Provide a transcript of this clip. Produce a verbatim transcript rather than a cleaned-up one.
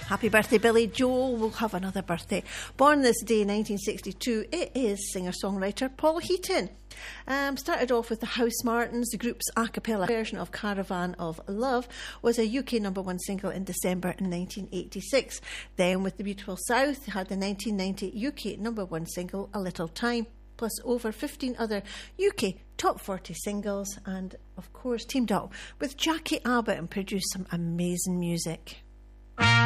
Happy birthday, Billy Joel. Will have another birthday. Born this day, nineteen sixty-two, it is singer-songwriter Paul Heaton. Um, started off with the Housemartins. The group's a cappella version of Caravan of Love was a U K number one single in December in nineteen eighty-six. Then with the Beautiful South, they had the nineteen ninety U K number one single, A Little Time, plus over fifteen other U K top forty singles, and of course teamed up with Jackie Abbott and produced some amazing music.